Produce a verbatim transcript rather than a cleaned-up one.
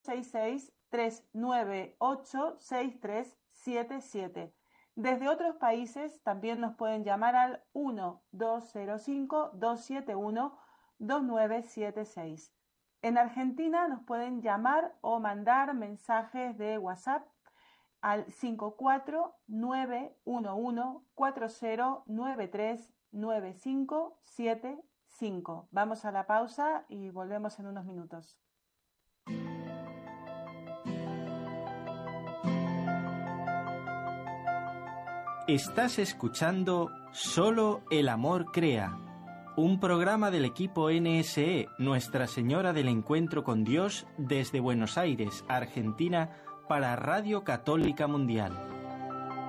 seis seis, tres nueve ocho, seis tres siete siete. Desde otros países también nos pueden llamar al uno dos cero cinco, dos siete uno, dos nueve siete seis. En Argentina nos pueden llamar o mandar mensajes de WhatsApp al cinco cuatro nueve uno uno, cuatro cero nueve tres nueve cinco siete cinco. Vamos a la pausa y volvemos en unos minutos. Estás escuchando Solo el Amor Crea, un programa del equipo N S E, Nuestra Señora del Encuentro con Dios, desde Buenos Aires, Argentina, para Radio Católica Mundial.